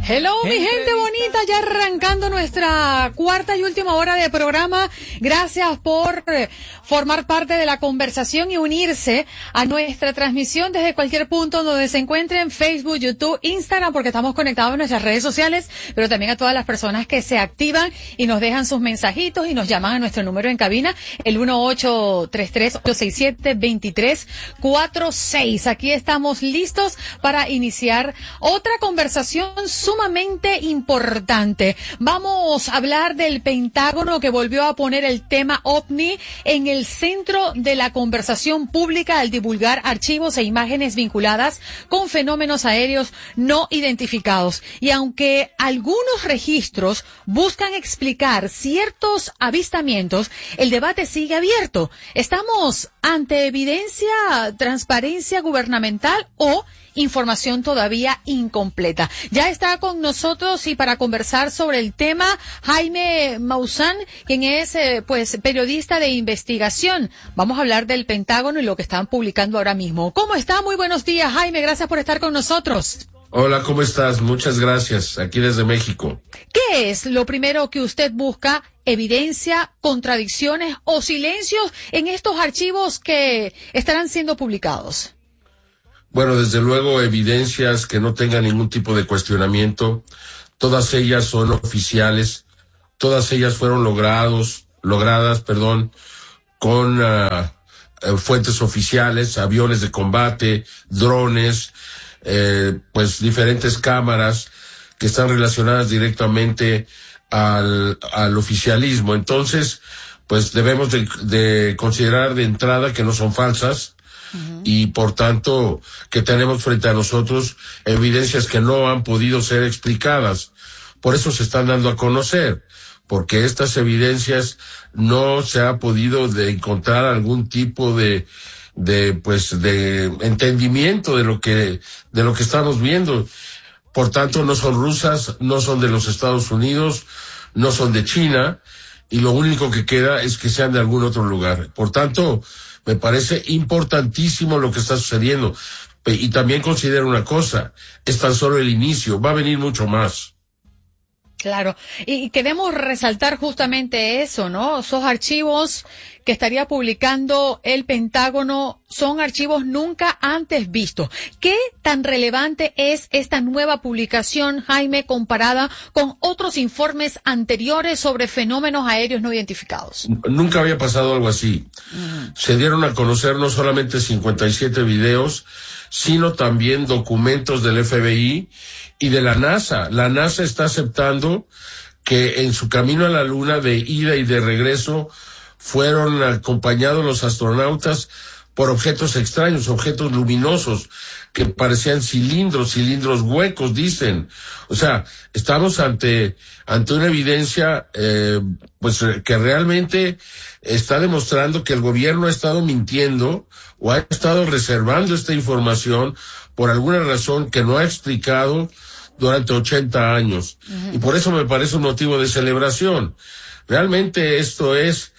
Hello, mi gente bonita, ya arrancando nuestra cuarta y última hora de programa. Gracias por formar parte de la conversación y unirse a nuestra transmisión desde cualquier punto donde se encuentren, Facebook, YouTube, Instagram, porque estamos conectados en nuestras redes sociales, pero también a todas las personas que se activan y nos dejan sus mensajitos y nos llaman a nuestro número en cabina, el 1-833-867-2346. Aquí estamos listos para iniciar otra conversación sumamente importante. Vamos a hablar del Pentágono, que volvió a poner el tema OVNI en el centro de la conversación pública al divulgar archivos e imágenes vinculadas con fenómenos aéreos no identificados. Y aunque algunos registros buscan explicar ciertos avistamientos, el debate sigue abierto. ¿Estamos ante evidencia, transparencia gubernamental o información todavía incompleta? Ya está con nosotros y para conversar sobre el tema Jaime Maussan, quien es periodista de investigación. Vamos a hablar del Pentágono y lo que están publicando ahora mismo. ¿Cómo está? Muy buenos días, Jaime. Gracias por estar con nosotros. Hola, ¿cómo estás? Muchas gracias. Aquí desde México. ¿Qué es lo primero que usted busca? ¿Evidencia, contradicciones o silencios en estos archivos que estarán siendo publicados? Bueno, desde luego, evidencias que no tengan ningún tipo de cuestionamiento. Todas ellas son oficiales. Todas ellas fueron logradas, con fuentes oficiales, aviones de combate, drones, diferentes cámaras que están relacionadas directamente al oficialismo. Entonces, pues debemos de considerar de entrada que no son falsas. Y por tanto que tenemos frente a nosotros evidencias que no han podido ser explicadas. Por eso se están dando a conocer, porque estas evidencias no se ha podido encontrar algún tipo de entendimiento de lo que estamos viendo. Por tanto, no son rusas, no son de los Estados Unidos, no son de China, y lo único que queda es que sean de algún otro lugar. Por tanto, me parece importantísimo lo que está sucediendo. Y también considero una cosa, es tan solo el inicio, va a venir mucho más. Claro, y queremos resaltar justamente eso, ¿no? Esos archivos que estaría publicando el Pentágono son archivos nunca antes vistos. ¿Qué tan relevante es esta nueva publicación, Jaime, comparada con otros informes anteriores sobre fenómenos aéreos no identificados? Nunca había pasado algo así. Se dieron a conocer no solamente 57 videos, sino también documentos del FBI y de la NASA. La NASA está aceptando que en su camino a la Luna de ida y de regreso fueron acompañados los astronautas por objetos extraños, objetos luminosos que parecían cilindros huecos, dicen. O sea, estamos ante una evidencia que realmente está demostrando que el gobierno ha estado mintiendo o ha estado reservando esta información por alguna razón que no ha explicado durante 80 años. Y por eso me parece un motivo de celebración. Realmente esto es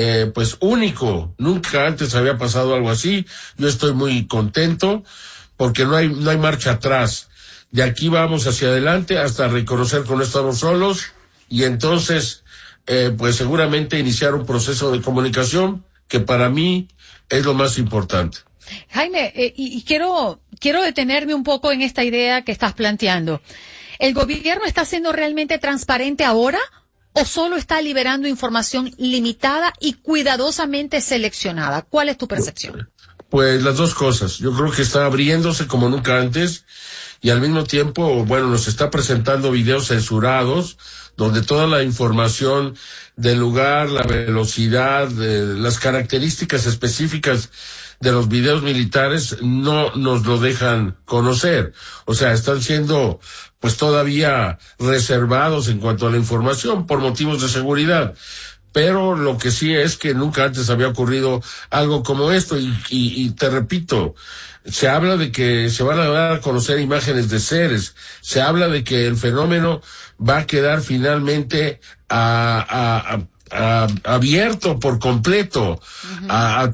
único. Nunca antes había pasado algo así. Yo estoy muy contento porque no hay marcha atrás. De aquí vamos hacia adelante hasta reconocer que no estamos solos y entonces seguramente iniciar un proceso de comunicación que para mí es lo más importante. Jaime, y quiero detenerme un poco en esta idea que estás planteando. ¿El gobierno está siendo realmente transparente ahora o solo está liberando información limitada y cuidadosamente seleccionada? ¿Cuál es tu percepción? Pues las dos cosas. Yo creo que está abriéndose como nunca antes y al mismo tiempo, nos está presentando videos censurados donde toda la información del lugar, la velocidad, las características específicas de los videos militares no nos lo dejan conocer. O sea, están siendo todavía reservados en cuanto a la información por motivos de seguridad. Pero lo que sí es que nunca antes había ocurrido algo como esto y te repito, se habla de que se van a dar a conocer imágenes de seres, se habla de que el fenómeno va a quedar finalmente abierto por completo a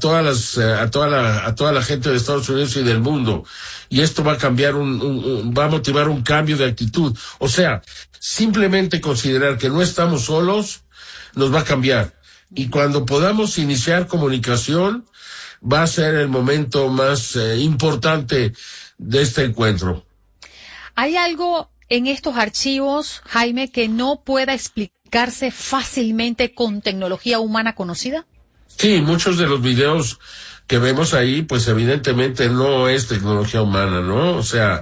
toda la gente de Estados Unidos y del mundo. Y esto va a cambiar va a motivar un cambio de actitud. O sea, simplemente considerar que no estamos solos nos va a cambiar. Y cuando podamos iniciar comunicación, va a ser el momento más importante de este encuentro. ¿Hay algo en estos archivos, Jaime, que no pueda explicarse fácilmente con tecnología humana conocida? Sí, muchos de los videos que vemos ahí, pues evidentemente no es tecnología humana, ¿no? O sea,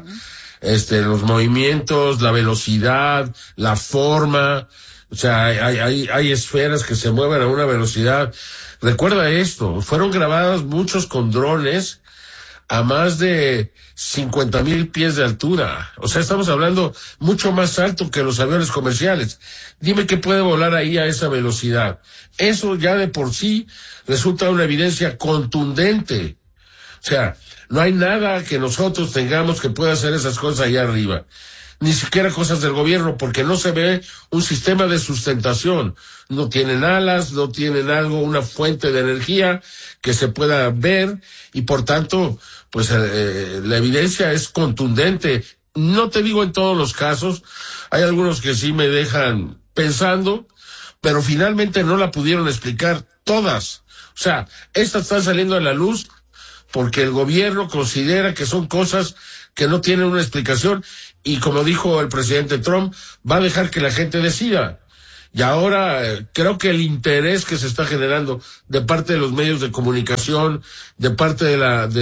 los movimientos, la velocidad, la forma, o sea, hay esferas que se mueven a una velocidad. Recuerda esto, fueron grabadas muchos con drones a más de 50,000 pies de altura. O sea, estamos hablando mucho más alto que los aviones comerciales. Dime qué puede volar ahí a esa velocidad. Eso ya de por sí resulta una evidencia contundente. O sea, no hay nada que nosotros tengamos que pueda hacer esas cosas allá arriba. Ni siquiera cosas del gobierno, porque no se ve un sistema de sustentación. No tienen alas, no tienen una fuente de energía que se pueda ver, y por tanto, pues la evidencia es contundente. No te digo en todos los casos, hay algunos que sí me dejan pensando, pero finalmente no la pudieron explicar todas. O sea, estas están saliendo a la luz porque el gobierno considera que son cosas que no tienen una explicación, y como dijo el presidente Trump, va a dejar que la gente decida. Y ahora creo que el interés que se está generando de parte de los medios de comunicación, de parte de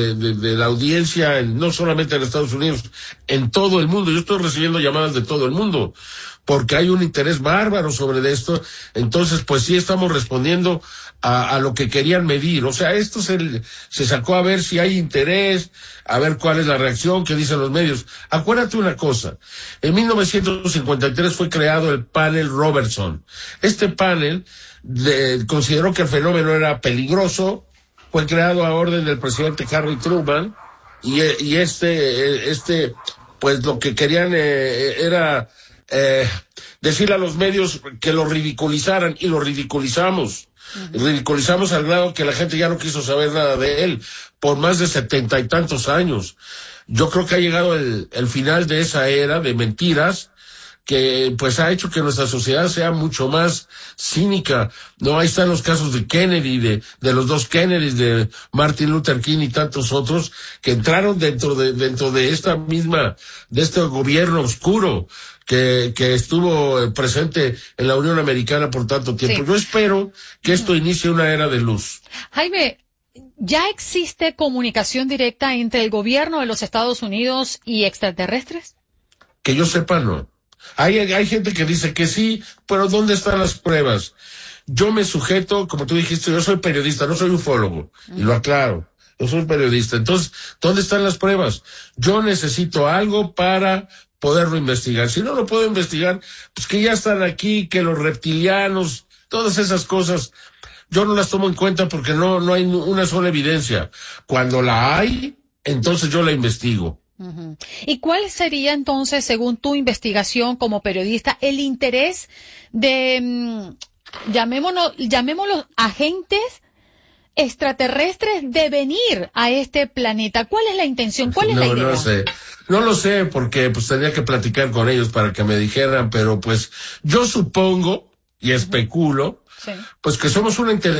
la audiencia, no solamente en Estados Unidos, en todo el mundo. Yo estoy recibiendo llamadas de todo el mundo, porque hay un interés bárbaro sobre esto. Entonces, pues sí estamos respondiendo a lo que querían medir. O sea, esto se sacó a ver si hay interés, a ver cuál es la reacción que dicen los medios. Acuérdate una cosa, en 1953 fue creado el panel Robertson. Este panel consideró que el fenómeno era peligroso, fue creado a orden del presidente Harry Truman, y pues lo que querían era decirle a los medios que lo ridiculizaran, y lo ridiculizamos. Ridiculizamos al grado que la gente ya no quiso saber nada de él por más de 70 y tantos años. Yo creo que ha llegado el final de esa era de mentiras, que pues ha hecho que nuestra sociedad sea mucho más cínica. No, ahí están los casos de Kennedy, de los dos Kennedys, de Martin Luther King y tantos otros que entraron dentro de este gobierno oscuro que estuvo presente en la Unión Americana por tanto tiempo. Sí. Yo espero que esto inicie una era de luz. Jaime, ¿ya existe comunicación directa entre el gobierno de los Estados Unidos y extraterrestres? Que yo sepa, no. Hay gente que dice que sí, pero ¿dónde están las pruebas? Yo me sujeto, como tú dijiste, yo soy periodista, no soy ufólogo, y lo aclaro. Yo soy periodista. Entonces, ¿dónde están las pruebas? Yo necesito algo para poderlo investigar. Si no lo puedo investigar, pues que ya están aquí, que los reptilianos, todas esas cosas, yo no las tomo en cuenta porque no hay una sola evidencia. Cuando la hay, entonces yo la investigo. Uh-huh. ¿Y cuál sería entonces, según tu investigación como periodista, el interés de, llamémoslos agentes extraterrestres de venir a este planeta? ¿Cuál es la intención? ¿Cuál es la idea? No lo sé, porque pues tendría que platicar con ellos para que me dijeran, pero pues yo supongo y especulo, sí, pues que somos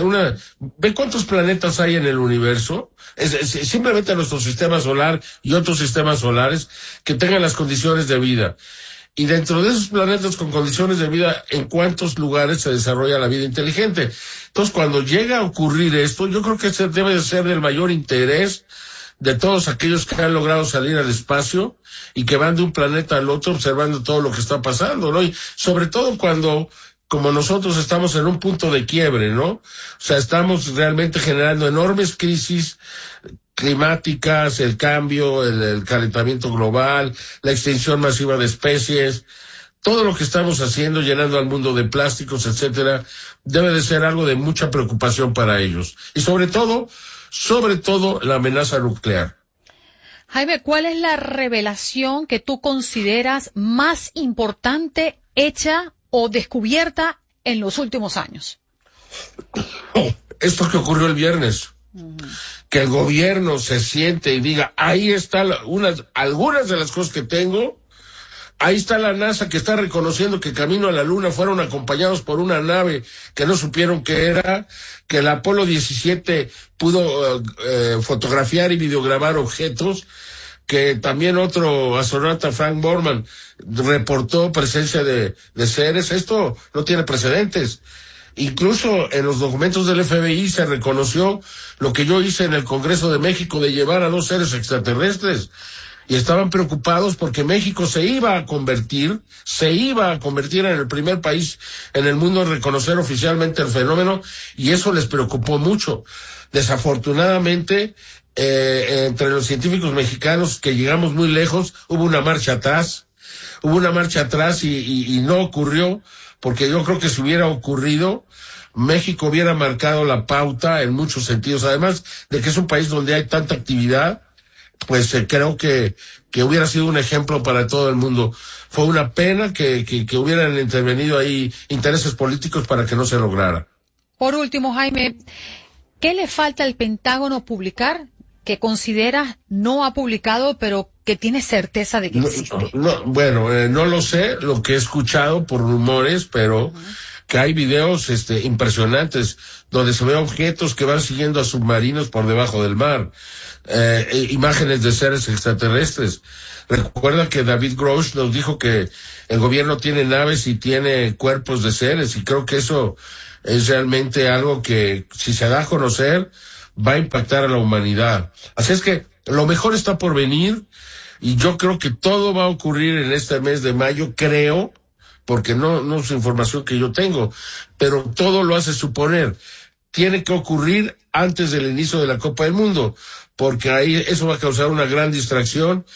¿ve cuántos planetas hay en el universo? Simplemente nuestro sistema solar y otros sistemas solares que tengan las condiciones de vida. Y dentro de esos planetas con condiciones de vida, ¿en cuántos lugares se desarrolla la vida inteligente? Entonces, cuando llega a ocurrir esto, yo creo que debe de ser del mayor interés de todos aquellos que han logrado salir al espacio y que van de un planeta al otro observando todo lo que está pasando, ¿no? Y sobre todo cuando, como nosotros estamos en un punto de quiebre, ¿no? O sea, estamos realmente generando enormes crisis climáticas, el cambio, el calentamiento global, la extinción masiva de especies, todo lo que estamos haciendo, llenando al mundo de plásticos, etcétera, debe de ser algo de mucha preocupación para ellos. Y sobre todo, la amenaza nuclear. Jaime, ¿cuál es la revelación que tú consideras más importante hecha o descubierta en los últimos años? Esto que ocurrió el viernes, que el gobierno se siente y diga, ahí están algunas de las cosas que tengo. Ahí está la NASA, que está reconociendo que camino a la Luna fueron acompañados por una nave que no supieron qué era, que el Apolo 17 pudo fotografiar y videograbar objetos, que también otro astronauta, Frank Borman, reportó presencia de seres. Esto no tiene precedentes. Incluso en los documentos del FBI se reconoció lo que yo hice en el Congreso de México de llevar a 2 seres extraterrestres. Y estaban preocupados porque México se iba a convertir en el primer país en el mundo en reconocer oficialmente el fenómeno, y eso les preocupó mucho. Desafortunadamente, entre los científicos mexicanos que llegamos muy lejos, hubo una marcha atrás y no ocurrió, porque yo creo que si hubiera ocurrido, México hubiera marcado la pauta en muchos sentidos, además de que es un país donde hay tanta actividad. Pues creo que hubiera sido un ejemplo para todo el mundo. Fue una pena que hubieran intervenido ahí intereses políticos para que no se lograra. Por último, Jaime, ¿qué le falta al Pentágono publicar que consideras no ha publicado, pero que tiene certeza de que existe? No lo sé, lo que he escuchado por rumores, pero que hay videos impresionantes donde se ven objetos que van siguiendo a submarinos por debajo del mar. Imágenes de seres extraterrestres. Recuerda que David Grosh nos dijo que el gobierno tiene naves y tiene cuerpos de seres, y creo que eso es realmente algo que, si se da a conocer, va a impactar a la humanidad. Así es que lo mejor está por venir, y yo creo que todo va a ocurrir en este mes de mayo, creo, porque no es información que yo tengo, pero todo lo hace suponer. Tiene que ocurrir antes del inicio de la Copa del Mundo, porque ahí eso va a causar una gran distracción,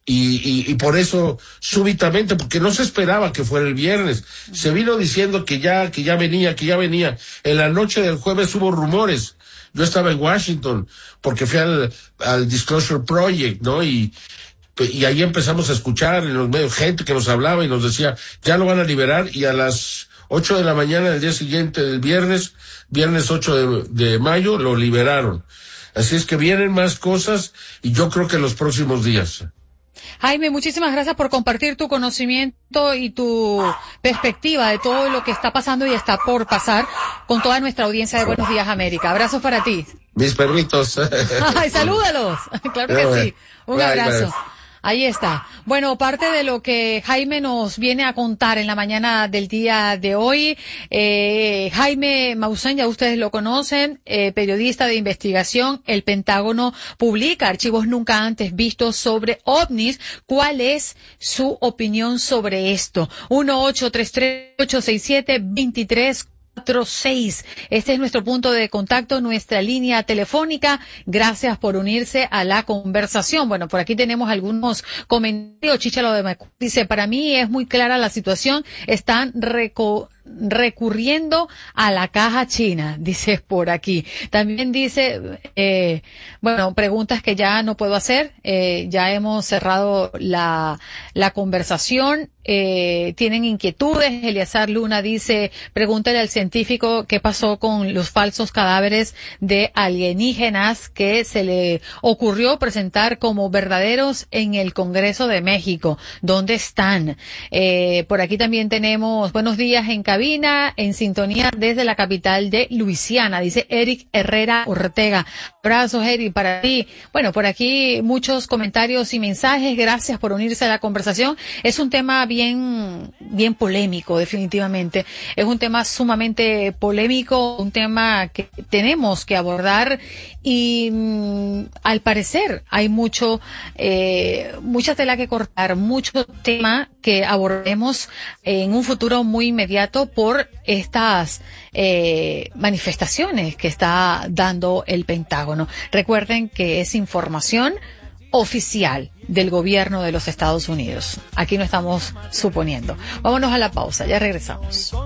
y por eso súbitamente, porque no se esperaba que fuera el viernes, se vino diciendo que ya venía. En la noche del jueves hubo rumores. Yo estaba en Washington porque fui al Disclosure Project, ¿no? Y ahí empezamos a escuchar en los medios gente que nos hablaba y nos decía, ya lo van a liberar, y a las 8 de la mañana del día siguiente del viernes 8 de mayo, lo liberaron. Así es que vienen más cosas, y yo creo que en los próximos días. Jaime, muchísimas gracias por compartir tu conocimiento y tu perspectiva de todo lo que está pasando y está por pasar con toda nuestra audiencia de Buenos Días América. Abrazos para ti. Mis perritos. Ay, salúdalos. Claro que sí. Un abrazo. Bye. Ahí está. Bueno, parte de lo que Jaime nos viene a contar en la mañana del día de hoy. Jaime Maussan, ya ustedes lo conocen, periodista de investigación. El Pentágono publica archivos nunca antes vistos sobre ovnis. ¿Cuál es su opinión sobre esto? 1-833-867-2346. Este es nuestro punto de contacto, nuestra línea telefónica. Gracias por unirse a la conversación. Bueno, por aquí tenemos algunos comentarios. Chichalo de Macú dice, para mí es muy clara la situación. Están recurriendo a la caja china, dice por aquí. También dice, preguntas que ya no puedo hacer. Ya hemos cerrado la conversación. Tienen inquietudes. Eleazar Luna dice, pregúntale al científico qué pasó con los falsos cadáveres de alienígenas que se le ocurrió presentar como verdaderos en el Congreso de México. ¿Dónde están? Por aquí también tenemos buenos días en cabina, en sintonía desde la capital de Luisiana, dice Eric Herrera Ortega. Abrazos, Eric, para ti. Bueno, por aquí muchos comentarios y mensajes. Gracias por unirse a la conversación. Es un tema bien polémico, definitivamente. Es un tema sumamente polémico, un tema que tenemos que abordar, y al parecer hay mucha tela que cortar, mucho tema que abordemos en un futuro muy inmediato por estas manifestaciones que está dando el Pentágono. Recuerden que es información oficial del gobierno de los Estados Unidos. Aquí no estamos suponiendo. Vámonos a la pausa, ya regresamos.